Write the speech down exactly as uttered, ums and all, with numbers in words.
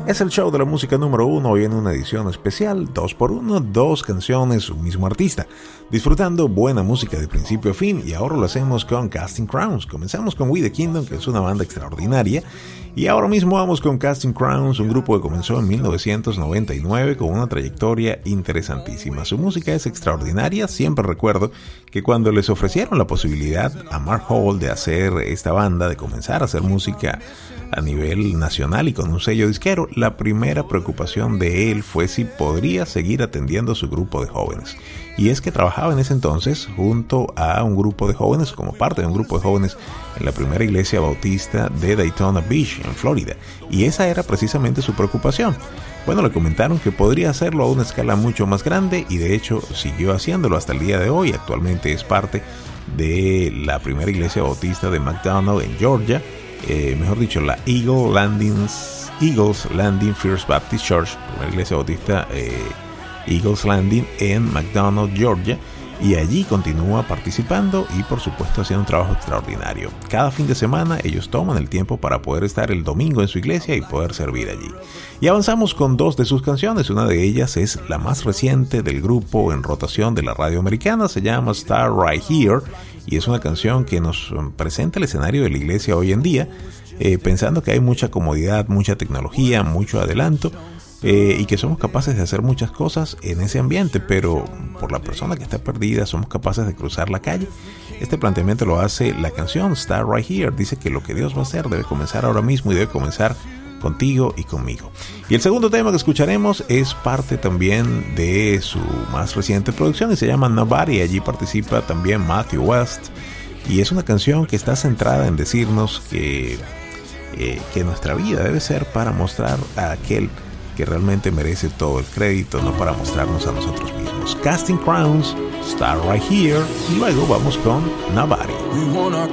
Es el show de la música número uno, hoy en una edición especial, dos por uno, dos canciones, un mismo artista, disfrutando buena música de principio a fin, y ahora lo hacemos con Casting Crowns. Comenzamos con We The Kingdom, que es una banda extraordinaria, y ahora mismo vamos con Casting Crowns, un grupo que comenzó en mil novecientos noventa y nueve con una trayectoria interesantísima. Su música es extraordinaria. Siempre recuerdo que cuando les ofrecieron la posibilidad a Mark Hall de hacer esta banda, de comenzar a hacer música a nivel nacional y con un sello disquero, la primera preocupación de él fue si podría seguir atendiendo a su grupo de jóvenes. Y es que trabajaba en ese entonces junto a un grupo de jóvenes, como parte de un grupo de jóvenes en la primera iglesia bautista de Daytona Beach, en Florida. Y esa era precisamente su preocupación. Bueno, le comentaron que podría hacerlo a una escala mucho más grande, y de hecho siguió haciéndolo hasta el día de hoy. Actualmente es parte de la primera iglesia bautista de McDonough en Georgia. Eh, mejor dicho, la Eagle Landings, Eagles Landing First Baptist Church, la iglesia bautista eh, Eagles Landing en McDonough, Georgia, y allí continúa participando y por supuesto haciendo un trabajo extraordinario. Cada fin de semana ellos toman el tiempo para poder estar el domingo en su iglesia y poder servir allí. Y avanzamos con dos de sus canciones. Una de ellas es la más reciente del grupo en rotación de la radio americana, se llama Start Right Here, y es una canción que nos presenta el escenario de la iglesia hoy en día, eh, pensando que hay mucha comodidad, mucha tecnología, mucho adelanto, eh, y que somos capaces de hacer muchas cosas en ese ambiente, pero por la persona que está perdida somos capaces de cruzar la calle. Este planteamiento lo hace la canción Start Right Here. Dice que lo que Dios va a hacer debe comenzar ahora mismo y debe comenzar contigo y conmigo. Y el segundo tema que escucharemos es parte también de su más reciente producción y se llama Nobody. Allí participa también Matthew West, y es una canción que está centrada en decirnos que, eh, que nuestra vida debe ser para mostrar a aquel que realmente merece todo el crédito, no para mostrarnos a nosotros mismos. Casting Crowns, Start Right Here, y luego vamos con Nobody.